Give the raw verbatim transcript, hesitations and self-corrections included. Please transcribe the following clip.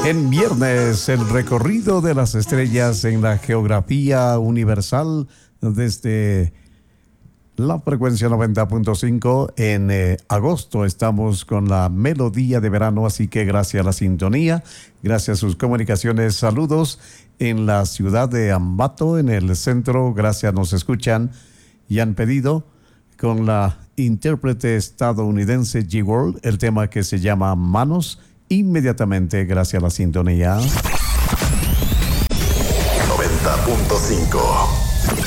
En viernes, el recorrido de las estrellas en la geografía universal desde la frecuencia noventa punto cinco. En eh, agosto estamos con la melodía de verano, así que gracias a la sintonía, gracias a sus comunicaciones, saludos en la ciudad de Ambato, en el centro, gracias, nos escuchan y han pedido con la intérprete estadounidense G-World, el tema que se llama Manos, inmediatamente gracias a la sintonía. noventa punto cinco